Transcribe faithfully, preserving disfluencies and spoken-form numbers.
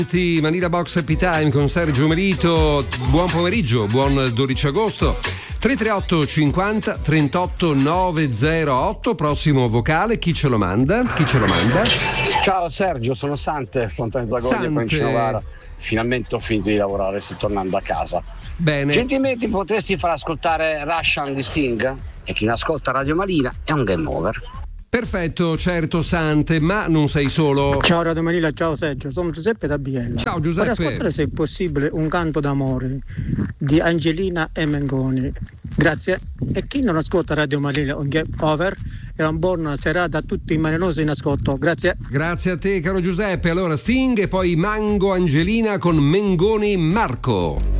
Manila Box Happy Time con Sergio Melito. Buon pomeriggio, buon dodici agosto. tre tre otto cinquanta trentotto novecentotto. Prossimo vocale, chi ce lo manda? Chi ce lo manda? Ciao Sergio, sono Sante, Fontana di Lagoglia, provincia di Novara. Finalmente ho finito di lavorare, sto tornando a casa. Bene. Gentilmente potresti far ascoltare Russian di Sting? E chi non ascolta Radio Marina è un game over. Perfetto, certo Sante, ma non sei solo. Ciao Radio Marina, ciao Sergio, sono Giuseppe da Biella. Ciao Giuseppe. Vorrei ascoltare, se è possibile, un canto d'amore di Angelina e Mengoni. Grazie. E chi non ascolta Radio Marina, un game over, e una buona serata a tutti i marinosi in ascolto. Grazie. Grazie a te caro Giuseppe. Allora Sting e poi Mango Angelina con Mengoni Marco.